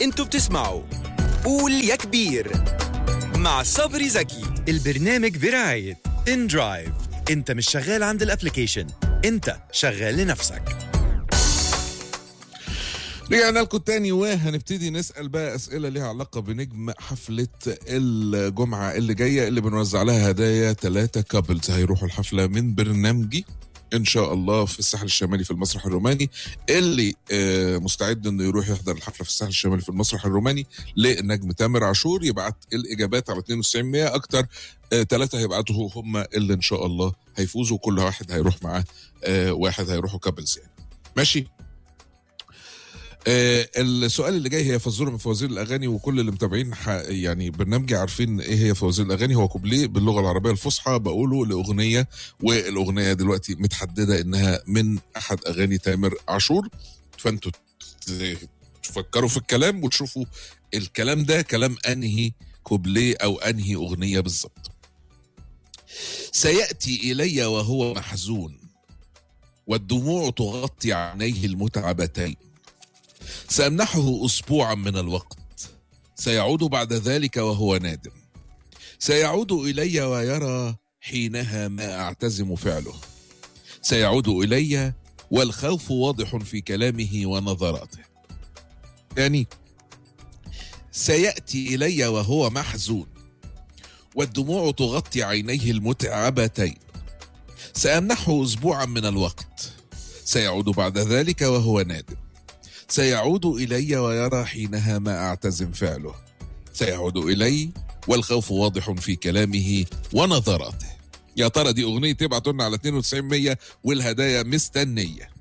انتوا بتسمعوا قول يا كبير مع صبري زكي. البرنامج برعاية ان درايف. انت مش شغال عند الابليكيشن، انت شغال لنفسك. رجعنا لكم تاني وهنبتدي نسأل بقى أسئلة ليها علاقة بنجم حفلة الجمعة اللي جاية اللي بنوزع لها هدايا 3 كابلز هيروحوا الحفلة من برنامجي إن شاء الله في الساحل الشمالي في المسرح الروماني. اللي مستعد إنه يروح يحضر الحفلة في الساحل الشمالي في المسرح الروماني للنجم تامر عاشور يبعت الإجابات على 9200 أكتر. 3 هيبعتوا هم اللي إن شاء الله هيفوزوا، كل واحد هيروح معاه واحد هيروحوا كابلز يعني. ماشي. السؤال اللي جاي هي فزوره من فوازير الاغاني، وكل اللي متابعين يعني برنامجي عارفين ايه هي فوازير الاغاني. هو كوبليه باللغه العربيه الفصحى بقوله لاغنيه، والاغنيه دلوقتي متحدده انها من احد اغاني تامر عاشور. فانتوا تفكروا في الكلام وتشوفوا الكلام ده كلام انهي كوبليه او انهي اغنيه بالظبط. سياتي الي وهو محزون والدموع تغطي عينيه المتعبتين، سأمنحه أسبوعا من الوقت، سيعود بعد ذلك وهو نادم، سيعود إلي ويرى حينها ما أعتزم فعله، سيعود إلي والخوف واضح في كلامه ونظراته. يعني سيأتي إلي وهو محزون والدموع تغطي عينيه المتعبتين، سأمنحه أسبوعا من الوقت، سيعود بعد ذلك وهو نادم، سيعود إلي ويرى حينها ما أعتزم فعله، سيعود إلي والخوف واضح في كلامه ونظراته. يا ترى دي أغنية؟ تبعتوا لنا على 9200 والهدايا مستنية.